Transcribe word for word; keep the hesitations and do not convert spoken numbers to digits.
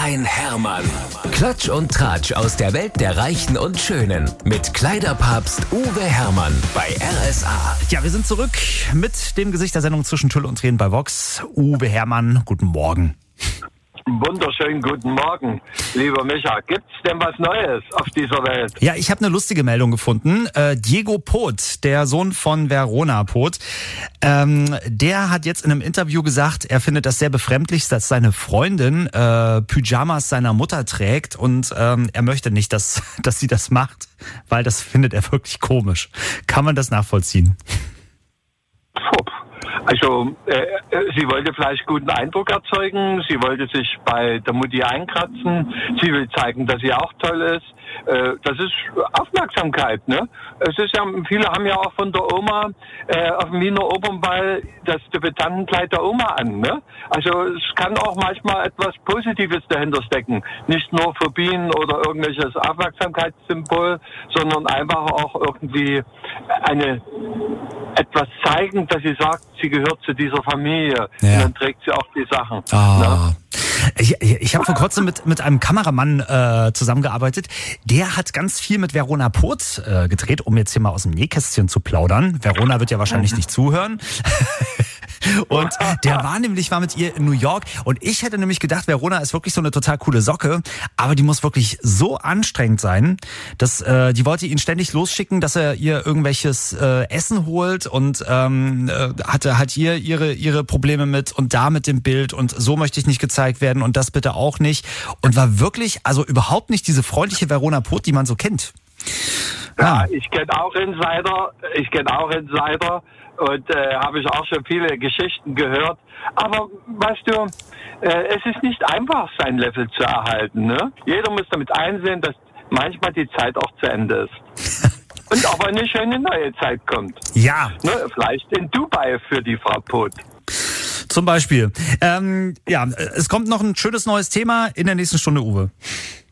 ein Hermann. Klatsch und Tratsch aus der Welt der Reichen und Schönen. Mit Kleiderpapst Uwe Hermann bei R S A. Ja, wir sind zurück mit dem Gesicht der Sendung Zwischen Tüll und Tränen bei Vox. Uwe Hermann, guten Morgen. Wunderschönen guten Morgen, lieber Micha. Gibt's denn was Neues auf dieser Welt? Ja, ich habe eine lustige Meldung gefunden. Äh, Diego Poth, der Sohn von Verona Poth, ähm, der hat jetzt in einem Interview gesagt, er findet das sehr befremdlich, dass seine Freundin äh, Pyjamas seiner Mutter trägt und ähm, er möchte nicht, dass, dass sie das macht, weil das findet er wirklich komisch. Kann man das nachvollziehen? Puh. Also, äh, sie wollte vielleicht guten Eindruck erzeugen, sie wollte sich bei der Mutti einkratzen, sie will zeigen, dass sie auch toll ist. Äh, das ist Aufmerksamkeit, ne? Es ist ja, viele haben ja auch von der Oma äh, auf dem Wiener Opernball das Debütantenkleid der Oma an, ne? Also, es kann auch manchmal etwas Positives dahinter stecken. Nicht nur Phobien oder irgendwelches Aufmerksamkeitssymbol, sondern einfach auch irgendwie eine etwas zeigen, dass sie sagt, sie gehört zu dieser Familie. Ja. Und dann trägt sie auch die Sachen. Oh. Ne? Ich, ich habe vor kurzem mit, mit einem Kameramann äh, zusammengearbeitet. Der hat ganz viel mit Verona Poth äh, gedreht, um jetzt hier mal aus dem Nähkästchen zu plaudern. Verona wird ja wahrscheinlich mhm. nicht zuhören. Und der war nämlich war mit ihr in New York und ich hätte nämlich gedacht, Verona ist wirklich so eine total coole Socke, aber die muss wirklich so anstrengend sein, dass äh, die wollte ihn ständig losschicken, dass er ihr irgendwelches äh, Essen holt und ähm, äh, hatte halt hier ihre ihre Probleme mit und da mit dem Bild und so möchte ich nicht gezeigt werden und das bitte auch nicht und war wirklich also überhaupt nicht diese freundliche Verona Poth, die man so kennt. Ja, ich kenne auch Insider, ich kenne auch Insider. Und äh, habe ich auch schon viele Geschichten gehört. Aber weißt du, äh, es ist nicht einfach, sein Level zu erhalten. Ne? Jeder muss damit einsehen, dass manchmal die Zeit auch zu Ende ist. Und aber eine schöne neue Zeit kommt. Ja. Ne? Vielleicht in Dubai für die Frau Poth. Zum Beispiel. Ähm, ja, es kommt noch ein schönes neues Thema in der nächsten Stunde, Uwe.